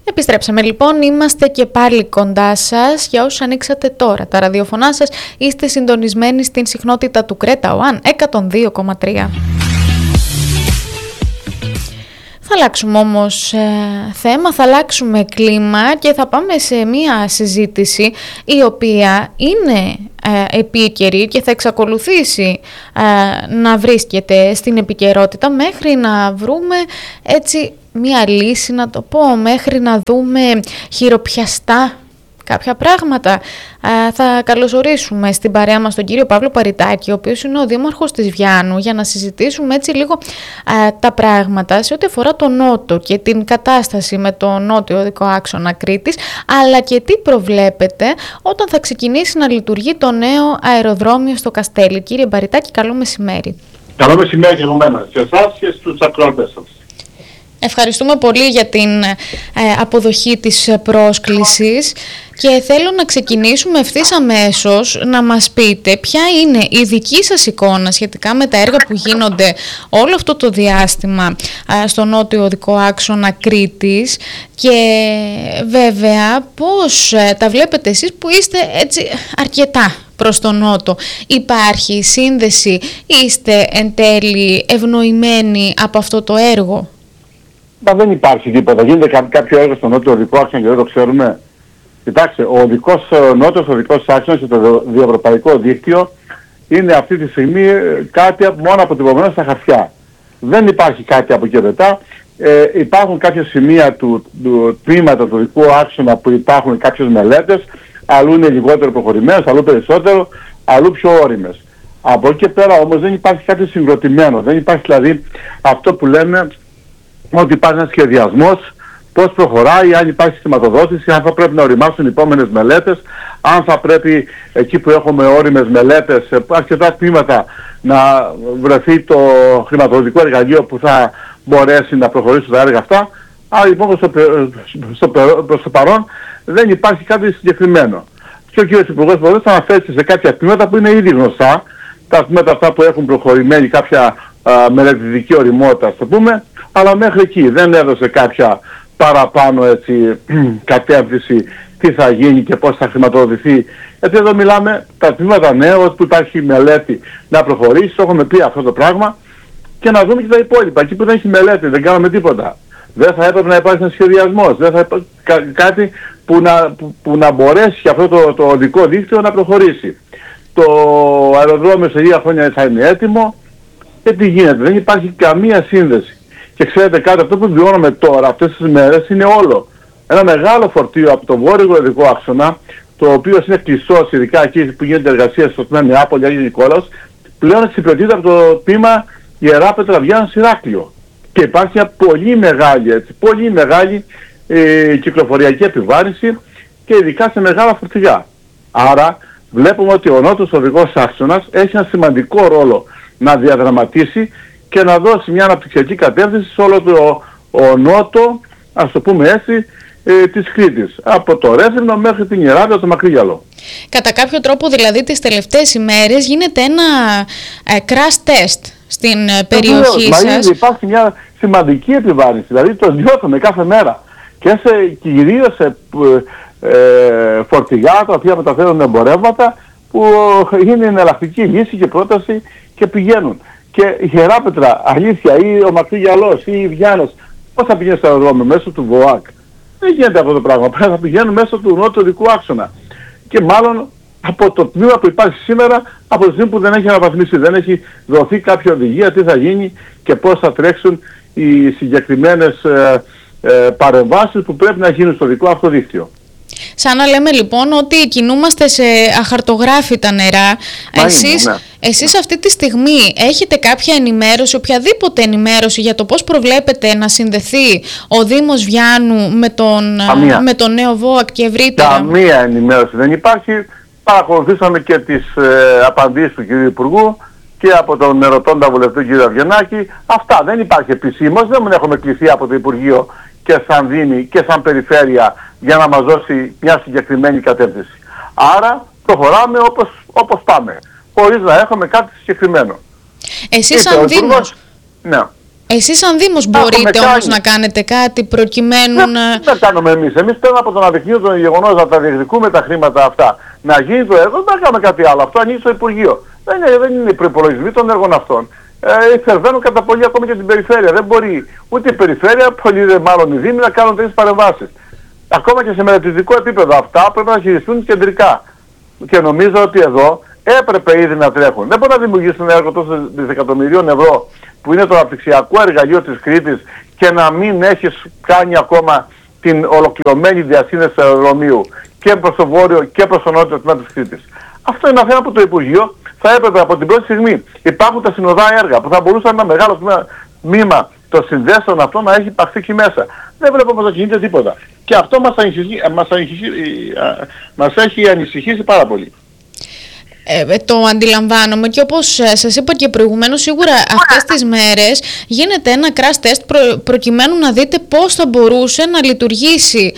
Επιστρέψαμε λοιπόν, είμαστε και πάλι κοντά σας. Για όσους ανοίξατε τώρα τα ραδιοφωνά σας, είστε συντονισμένοι στην συχνότητα του Κρέτα ΟΑΝ 102,3. Θα αλλάξουμε όμως θέμα, θα αλλάξουμε κλίμα και θα πάμε σε μία συζήτηση η οποία είναι επίκαιρη και θα εξακολουθήσει να βρίσκεται στην επικαιρότητα μέχρι να βρούμε έτσι μία λύση, να το πω, μέχρι να δούμε χειροπιαστά κάποια πράγματα. Θα καλωσορίσουμε στην παρέα μας τον κύριο Παύλο Παριτάκη, ο οποίος είναι ο δήμαρχος της Βιάννου, για να συζητήσουμε έτσι λίγο τα πράγματα σε ό,τι αφορά τον Νότο και την κατάσταση με το νότιο οδικό άξονα Κρήτης, αλλά και τι προβλέπετε όταν θα ξεκινήσει να λειτουργεί το νέο αεροδρόμιο στο Καστέλι. Κύριε Παριτάκη, καλό μεσημέρι. Καλό μεσημέρι και εγώ μένα, σε εσάς και στους ακροατές σας. Ευχαριστούμε πολύ για την αποδοχή της πρόσκλησης και θέλω να ξεκινήσουμε ευθύς αμέσως να μας πείτε ποια είναι η δική σας εικόνα σχετικά με τα έργα που γίνονται όλο αυτό το διάστημα στο νότιο οδικό άξονα Κρήτης και βέβαια πώς τα βλέπετε εσείς που είστε έτσι αρκετά προς τον νότο. Υπάρχει σύνδεση, είστε εν τέλει ευνοημένοι από αυτό το έργο? Δεν υπάρχει τίποτα. Γίνεται κάποιο έργο στο νότιο οδικό άξονα και δεν το ξέρουμε. Κοιτάξτε, ο νότιος οδικός άξονας και το διευρωπαϊκό δίκτυο είναι αυτή τη στιγμή κάτι μόνο αποτυπωμένο στα χαρτιά. Δεν υπάρχει κάτι από εκεί μετά. Υπάρχουν κάποια σημεία του τμήματα του οδικού άξονα που υπάρχουν κάποιες μελέτες, αλλού είναι λιγότερο προχωρημένες, αλλού περισσότερο, αλλού πιο όριμες. Από εκεί και πέρα όμως δεν υπάρχει κάτι συγκροτημένο. Δεν υπάρχει δηλαδή αυτό που λέμε ότι υπάρχει ένας σχεδιασμός, πώς προχωράει, αν υπάρχει χρηματοδότηση, αν θα πρέπει να οριμάσουν οι επόμενες μελέτες, αν θα πρέπει εκεί που έχουμε όριμες μελέτες, σε αρκετά τμήματα να βρεθεί το χρηματοδοτικό εργαλείο που θα μπορέσει να προχωρήσει τα έργα αυτά. Άρα λοιπόν προς το παρόν δεν υπάρχει κάτι συγκεκριμένο. Και ο κ. Υπουργός μπορεί να αναφέρει σε κάποια τμήματα που είναι ήδη γνωστά, τα τμήματα αυτά που έχουν προχωρημένη κάποια μελετητική οριμότητα, ας το πούμε, αλλά μέχρι εκεί δεν έδωσε κάποια παραπάνω έτσι, κατεύθυνση τι θα γίνει και πώς θα χρηματοδοτηθεί. Γιατί εδώ μιλάμε τα τμήματα νέα, που υπάρχει μελέτη να προχωρήσει, το έχουμε πει αυτό το πράγμα, και να δούμε και τα υπόλοιπα. Εκεί που δεν έχει μελέτη, δεν κάναμε τίποτα. Δεν θα έπρεπε να υπάρχει ένας σχεδιασμός, δεν θα υπάρχει κάτι που να μπορέσει αυτό το οδικό δίκτυο να προχωρήσει. Το αεροδρόμιο σε λίγα χρόνια θα είναι έτοιμο και τι γίνεται, δεν υπάρχει καμία σύνδεση. Και ξέρετε κάτι, αυτό που βιώνουμε τώρα, αυτές τις μέρες, είναι όλο ένα μεγάλο φορτίο από το βόρειο οδικό άξονα, το οποίο είναι κλειστό, ειδικά εκεί που γίνεται εργασία στο τμήμα Νεάπολη, Άγιος Νικόλαος, πλέον εξυπηρετείται από το τμήμα Ιεράπετρα Βιάννης Ηράκλειο. Και υπάρχει μια πολύ μεγάλη κυκλοφοριακή επιβάρυνση και ειδικά σε μεγάλα φορτηγά. Άρα βλέπουμε ότι ο νότιος οδικός άξονας έχει ένα σημαντικό ρόλο να διαδραματίσει και να δώσει μια αναπτυξιακή κατεύθυνση σε όλο το νότο, ας το πούμε έτσι, της Κρήτης. Από το Ρέθυμνο μέχρι την Ιεράπετρα, το Μακρύγιαλο. Κατά κάποιο τρόπο δηλαδή τις τελευταίες ημέρες γίνεται ένα crash test στην περιοχή σας. Υπάρχει μια σημαντική επιβάρυνση, δηλαδή το νιώθουμε κάθε μέρα. Και κυρίως σε φορτηγά τα οποία μεταφέρουν εμπορεύματα που είναι εναλλακτική λύση και πρόταση και πηγαίνουν. Και η Ιεράπετρα, αλήθεια, ή ο Μακρύγιαλος ή η Βιάννος, πώς θα πηγαίνει στο αεροδρόμιο, μέσω του ΒΟΑΚ? Δεν γίνεται αυτό το πράγμα. Πρέπει να πηγαίνουν μέσω του νότιου οδικού άξονα. Και μάλλον από το τμήμα που υπάρχει σήμερα, από τη στιγμή που δεν έχει αναβαθμίσει, δεν έχει δοθεί κάποια οδηγία τι θα γίνει και πώς θα τρέξουν οι συγκεκριμένες παρεμβάσεις που πρέπει να γίνουν στο δικό αυτό δίκτυο. Σαν να λέμε λοιπόν ότι κινούμαστε σε αχαρτογράφητα νερά. Εσείς αυτή τη στιγμή έχετε κάποια ενημέρωση, οποιαδήποτε ενημέρωση για το πώς προβλέπετε να συνδεθεί ο Δήμος Βιάννου με τον νέο ΒΟΑΚ και ευρύτερα? Καμία ενημέρωση δεν υπάρχει. Παρακολουθήσαμε και τις απαντήσεις του κ. Υπουργού και από τον ερωτώντα βουλευτή κ. Αυγενάκη. Αυτά δεν υπάρχει επισήμως, δεν έχουμε κληθεί από το Υπουργείο και σαν Δήμη και σαν Περιφέρεια για να μας δώσει μια συγκεκριμένη κατεύθυνση. Άρα προχωράμε όπως πάμε, χωρίς να έχουμε κάτι συγκεκριμένο. Εσείς σαν Δήμος... Ναι. Εσείς σαν Δήμος μπορείτε όμως να κάνετε κάτι προκειμένου να... Δεν κάνουμε εμείς. Εμείς θέλουμε από τον αδικνύο των γεγονός να τα διεκδικούμε τα χρήματα αυτά. Να γίνει το έργο, δεν κάνουμε κάτι άλλο. Αυτό ανοίγει στο Υπουργείο. Δεν είναι οι προϋπολογισμοί των έργων αυτών. Υπερβαίνουν κατά πολύ ακόμη και την περιφέρεια. Δεν μπορεί ούτε η περιφέρεια, πολύ μάλλον οι Δήμοι να κάνουν τέτοιες παρεμβάσεις. Ακόμα και σε μελετητικό επίπεδο αυτά πρέπει να χειριστούν κεντρικά. Και νομίζω ότι εδώ έπρεπε ήδη να τρέχουν. Δεν μπορεί να δημιουργήσει ένα έργο τόσο δισεκατομμυρίων ευρώ που είναι το αναπτυξιακό εργαλείο της Κρήτης και να μην έχεις κάνει ακόμα την ολοκληρωμένη διασύνδεση του αεροδρομίου και προς το βόρειο και προς το νότιο τμήμα της Κρήτης. Αυτό είναι ένα θέμα που το Υπουργείο θα έπρεπε από την πρώτη στιγμή. Υπάρχουν τα συνοδά έργα που θα μπορούσαν ένα μεγάλο τμήμα των συνδέσεων αυτό να έχει υπαχθεί εκεί μέσα. Δεν βλέπω όμως να κινείται τίποτα. Και αυτό μας έχει ανησυχήσει πάρα πολύ. Το αντιλαμβάνομαι και όπως σας είπα και προηγουμένως, σίγουρα αυτές τις μέρες γίνεται ένα crash test προκειμένου να δείτε πώς θα μπορούσε να λειτουργήσει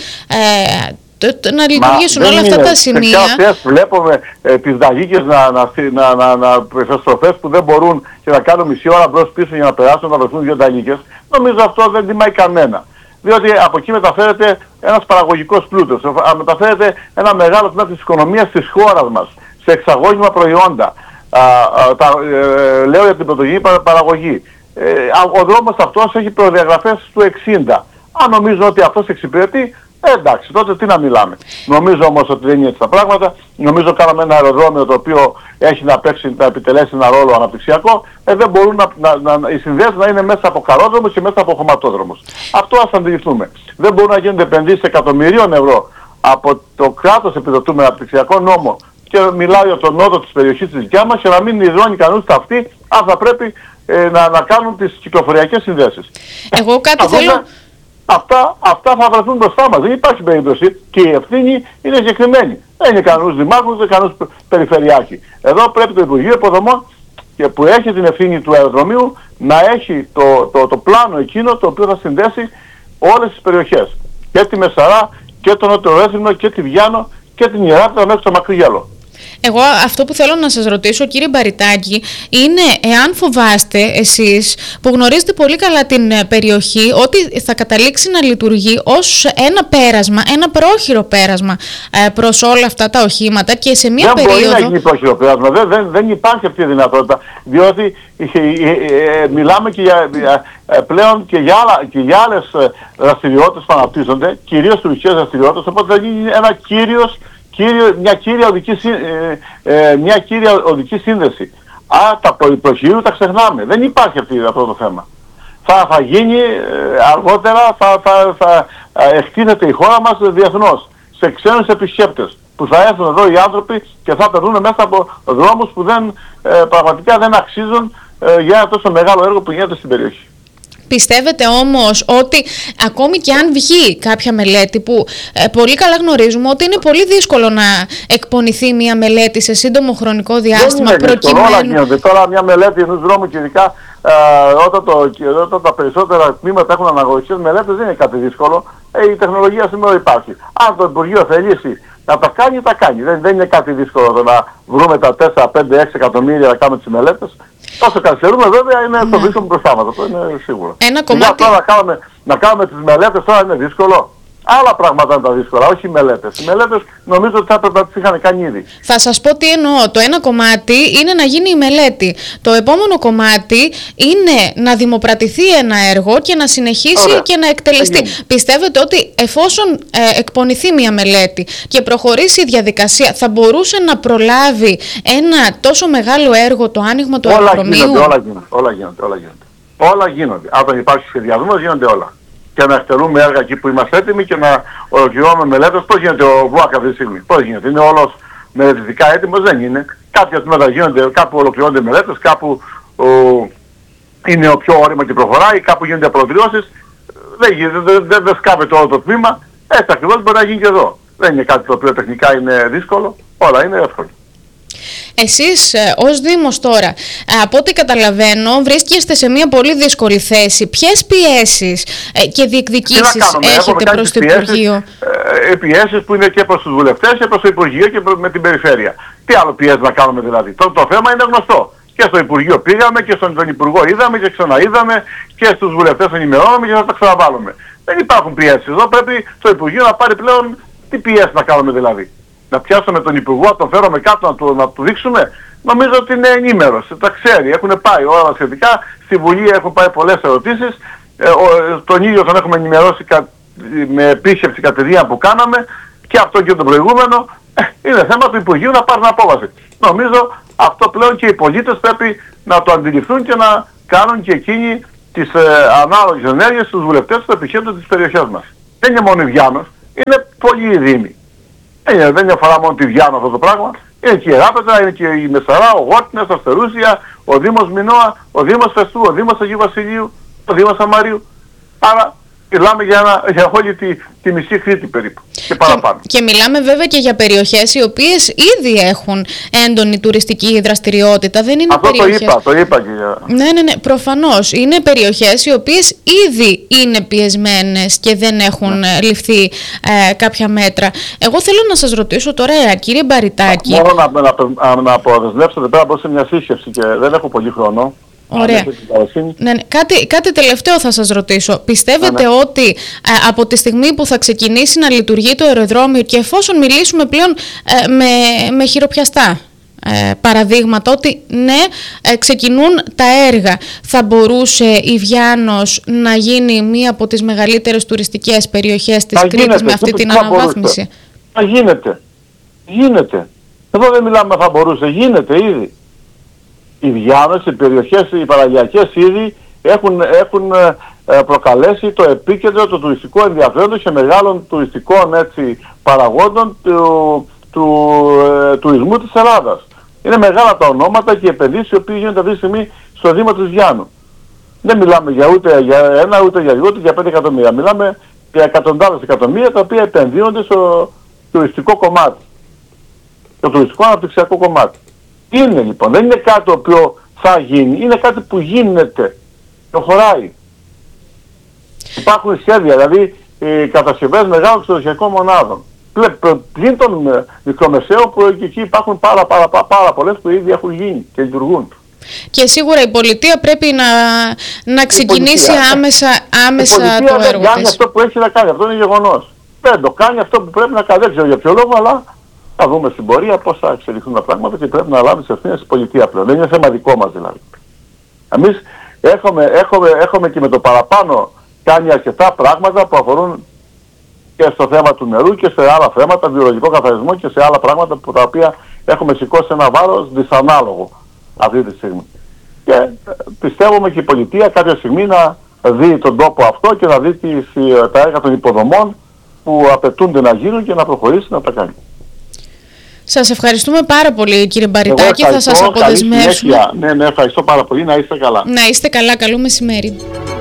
όλα αυτά τα σημεία. Σε βλέπουμε τις δαγίκες στροφές που δεν μπορούν και να κάνουν μισή ώρα μπρος πίσω για να περάσουν, να βρεθούν 2 δαγίκες. Νομίζω αυτό δεν τιμάει κανένα. Διότι από εκεί μεταφέρεται ένας παραγωγικός πλούτος, μεταφέρεται ένα μεγάλο τμήμα της οικονομίας της χώρας μας, σε εξαγώγημα προϊόντα. Λέω για την πρωτογενή παραγωγή. Ο δρόμος αυτός έχει προδιαγραφές του 60. Αν νομίζω ότι αυτός εξυπηρετεί, εντάξει, τότε τι να μιλάμε. Νομίζω όμως ότι δεν είναι έτσι τα πράγματα. Νομίζω κάναμε ένα αεροδρόμιο το οποίο έχει να επιτελέσει ένα ρόλο αναπτυξιακό. Δεν μπορούν οι συνδέσεις να είναι μέσα από καρόδρομους και μέσα από χωματόδρομους. Αυτό ας αντιληφθούμε. Δεν μπορούν να γίνονται επενδύσεις εκατομμυρίων ευρώ από το κράτος επιδοτούμενο αναπτυξιακό νόμο. Και μιλάω για τον νότο της περιοχής της δικιά μας και να μην ιδρώνει κανείς αυτοί αν θα πρέπει να κάνουν τις κυκλοφοριακές συνδέσεις. Εγώ κάτι θέλω... Αυτά θα βρεθούν μπροστά μας. Δεν υπάρχει περίπτωση και η ευθύνη είναι συγκεκριμένη. Δεν είναι κανένας δημάρχος, δεν είναι κανένας περιφερειάρχη. Εδώ πρέπει το Υπουργείο Υποδομών και που έχει την ευθύνη του αεροδρομίου να έχει το πλάνο εκείνο το οποίο θα συνδέσει όλες τις περιοχές. Και τη Μεσαρά και τον Νότιο Ρέθυμνο και τη Βιάνο και την Ιεράπετρα μέχρι το Μακρυγέλο. Εγώ αυτό που θέλω να σας ρωτήσω, κύριε Μπαριτάκη, είναι εάν φοβάστε εσείς που γνωρίζετε πολύ καλά την περιοχή ότι θα καταλήξει να λειτουργεί ως ένα πέρασμα, ένα πρόχειρο πέρασμα προς όλα αυτά τα οχήματα και σε μια περίοδο... Δεν μπορεί να γίνει πρόχειρο πέρασμα, δεν υπάρχει αυτή η δυνατότητα, διότι μιλάμε και πλέον και για άλλες δραστηριότητες που αναπτύσσονται, κυρίως τουριστικές δραστηριότητες, οπότε θα γίνει μια κύρια οδική σύνδεση. Τα προχειρίου τα ξεχνάμε. Δεν υπάρχει αυτό το θέμα. Θα γίνει αργότερα, θα εκτίθεται η χώρα μας διεθνώς σε ξένους επισκέπτες που θα έρθουν εδώ οι άνθρωποι και θα περνούν μέσα από δρόμους που πραγματικά δεν αξίζουν για ένα τόσο μεγάλο έργο που γίνεται στην περιοχή. Πιστεύετε όμως ότι ακόμη και αν βγει κάποια μελέτη που πολύ καλά γνωρίζουμε ότι είναι πολύ δύσκολο να εκπονηθεί μια μελέτη σε σύντομο χρονικό διάστημα προκειμένου... Όλα γίνονται. Τώρα μια μελέτη ενός δρόμου και ειδικά όταν τα περισσότερα τμήματα έχουν αναγνωριστικές μελέτες δεν είναι κάτι δύσκολο. Η τεχνολογία σήμερα υπάρχει. Αν το Υπουργείο θελήσει να τα κάνει, τα κάνει. Δεν είναι κάτι δύσκολο το να βρούμε τα 4, 5, 6 εκατομμύρια να κάνουμε τις μελέτες. Όσο καθυστερούμε βέβαια είναι το βρίσκουμε μπροστά μας, αυτό είναι σίγουρο. Ένα κομμάτι... να κάνουμε τις μελέτες τώρα είναι δύσκολο. Άλλα πράγματα είναι τα δύσκολα, όχι οι μελέτες. Οι μελέτες νομίζω ότι θα έπρεπε να τις είχαν κάνει ήδη. Θα σας πω τι εννοώ. Το ένα κομμάτι είναι να γίνει η μελέτη. Το επόμενο κομμάτι είναι να δημοπρατηθεί ένα έργο και να συνεχίσει και να εκτελεστεί. Πιστεύετε ότι εφόσον εκπονηθεί μια μελέτη και προχωρήσει η διαδικασία, θα μπορούσε να προλάβει ένα τόσο μεγάλο έργο, το άνοιγμα του αεροδρομίου? Όλα γίνονται. Αν υπάρχει σχεδιασμός γίνονται όλα. Και να εκτελούμε έργα εκεί που είμαστε έτοιμοι και να ολοκληρώνουμε μελέτες. Πώς γίνεται ο ΒΟΑΚ αυτή τη στιγμή? Πώς γίνεται? Είναι όλος μελετητικά έτοιμος? Δεν είναι. Κάποια τμήματα γίνονται, κάπου ολοκληρώνονται μελέτες, κάπου είναι ο πιο όρημα και προχωράει, κάπου γίνονται προδηλώσεις. Δεν σκάβεται όλο το τμήμα. Έτσι ακριβώς μπορεί να γίνει και εδώ. Δεν είναι κάτι το οποίο τεχνικά είναι δύσκολο. Όλα είναι εύκολο. Εσείς ως Δήμος τώρα, από ό,τι καταλαβαίνω, βρίσκεστε σε μια πολύ δύσκολη θέση. Ποιες πιέσεις και διεκδικήσεις έχετε προς το Υπουργείο? Πιέσεις που είναι και προς τους βουλευτές και προς το Υπουργείο και με την Περιφέρεια. Τι άλλο πιέσεις να κάνουμε δηλαδή? Το θέμα είναι γνωστό. Και στο Υπουργείο πήγαμε και στον Υπουργό είδαμε και ξαναείδαμε και στους βουλευτές ενημερώνουμε και θα τα ξαναβάλουμε. Δεν υπάρχουν πιέσεις. Εδώ πρέπει το Υπουργείο να πάρει πλέον τι πιέσεις να κάνουμε δηλαδή. Να πιάσουμε τον Υπουργό, να τον φέρουμε κάτω να του δείξουμε. Νομίζω ότι είναι ενήμερος, τα ξέρει, έχουν πάει όλα σχετικά. Στη Βουλή έχουν πάει πολλές ερωτήσεις. Τον ίδιο τον έχουμε ενημερώσει με επίσκεψη κατηδίαν που κάναμε και αυτό και το προηγούμενο. Είναι θέμα του Υπουργείου να πάρουν απόβαση. Νομίζω αυτό πλέον και οι πολίτες πρέπει να το αντιληφθούν και να κάνουν και εκείνοι τις ανάλογες ενέργειες στους βουλευτές που επιχειρούν τις περιοχές μας. Δεν είναι μόνο η Βιάνος, είναι πολλοί οι δήμοι. Δεν αφορά μόνο τη Βιάνο αυτό το πράγμα. Είναι και η Ράπετα, είναι και η Μεσαρά, ο Γότινας, ο Αστερούσια, ο Δήμος Μινώα, ο Δήμος Φεστού, ο Δήμος Αγίου Βασιλείου, ο Δήμος Αμαρίου. Άρα μιλάμε για όλη τη μισή Κρήτη περίπου και παραπάνω. Και μιλάμε βέβαια και για περιοχές οι οποίες ήδη έχουν έντονη τουριστική δραστηριότητα. Δεν είναι αυτό περιοχές... το είπα και για... Ναι, προφανώς. Είναι περιοχές οι οποίες ήδη είναι πιεσμένες και δεν έχουν ληφθεί κάποια μέτρα. Εγώ θέλω να σας ρωτήσω τώρα, κύριε Μπαριτάκη... Μόνο να αποδεσμεύσετε πέρα από μια σύσκεψη και δεν έχω πολύ χρόνο. Ωραία. Ναι. Κάτι τελευταίο θα σας ρωτήσω. Πιστεύετε ότι από τη στιγμή που θα ξεκινήσει να λειτουργεί το αεροδρόμιο και εφόσον μιλήσουμε πλέον με χειροπιαστά παραδείγματα, ότι ναι, ξεκινούν τα έργα, θα μπορούσε η Βιάνος να γίνει μία από τις μεγαλύτερες τουριστικές περιοχές της Κρήτης με αυτή την αναβάθμιση? Γίνεται. Εδώ δεν μιλάμε θα μπορούσε, γίνεται ήδη. Οι Βιάνες, οι περιοχές, οι παραλιακές ήδη έχουν προκαλέσει το επίκεντρο του τουριστικού ενδιαφέροντος και μεγάλων τουριστικών παραγόντων του τουρισμού της Ελλάδας. Είναι μεγάλα τα ονόματα και οι επενδύσεις οι οποίες γίνονται αυτή τη στιγμή στο Δήμο της Βιάνου. Δεν μιλάμε ούτε για ένα, ούτε για δύο, ούτε για 5 εκατομμύρια. Μιλάμε για εκατοντάδες εκατομμύρια τα οποία επενδύονται στο τουριστικό κομμάτι. Το τουριστικό αναπτυξιακό κομμάτι. Είναι λοιπόν, δεν είναι κάτι το οποίο θα γίνει, είναι κάτι που γίνεται, προχωράει. Υπάρχουν σχέδια, δηλαδή κατασκευές μεγάλων ξενοδοχειακών μονάδων. Πλην των μικρομεσαίων που εκεί υπάρχουν πάρα πολλές που ήδη έχουν γίνει και λειτουργούν. Και σίγουρα η πολιτεία πρέπει να ξεκινήσει άμεσα το έργο της. Δεν κάνει αυτό που έχει να κάνει, αυτό είναι γεγονός. Δεν το κάνει αυτό που πρέπει να κάνει, δεν ξέρω για ποιο λόγο, αλλά θα δούμε στην πορεία πώς θα εξελιχθούν τα πράγματα και πρέπει να λάβει τις ευθύνες της πολιτεία πλέον. Δεν είναι θέμα δικό μας δηλαδή. Εμείς έχουμε και με το παραπάνω κάνει αρκετά πράγματα που αφορούν και στο θέμα του νερού και σε άλλα θέματα, βιολογικό καθαρισμό και σε άλλα πράγματα που τα οποία έχουμε σηκώσει ένα βάρος δυσανάλογο αυτή τη στιγμή. Και πιστεύουμε και η πολιτεία κάποια στιγμή να δει τον τόπο αυτό και να δει τα έργα των υποδομών που απαιτούνται να γίνουν και να προχωρήσει να τα κάνει. Σας ευχαριστούμε πάρα πολύ, κύριε Μπαριτάκη. Θα σας αποδεσμεύσουμε. Ναι, ευχαριστώ πάρα πολύ. Να είστε καλά. Να είστε καλά. Καλό μεσημέρι.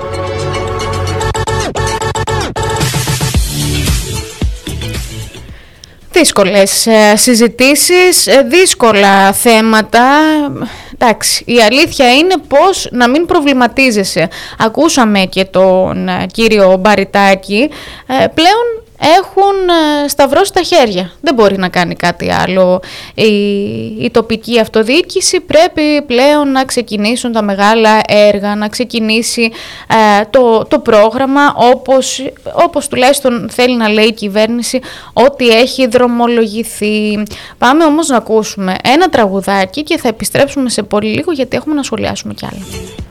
Δύσκολες συζητήσεις, δύσκολα θέματα. Εντάξει, η αλήθεια είναι πως να μην προβληματίζεσαι. Ακούσαμε και τον κύριο Μπαριτάκη. Πλέον έχουν σταυρώσει τα χέρια. Δεν μπορεί να κάνει κάτι άλλο. Η τοπική αυτοδιοίκηση πρέπει πλέον να ξεκινήσουν τα μεγάλα έργα, να ξεκινήσει το πρόγραμμα όπως τουλάχιστον θέλει να λέει η κυβέρνηση ότι έχει δρομολογηθεί. Πάμε όμως να ακούσουμε ένα τραγουδάκι και θα επιστρέψουμε σε πολύ λίγο γιατί έχουμε να σχολιάσουμε κι άλλα.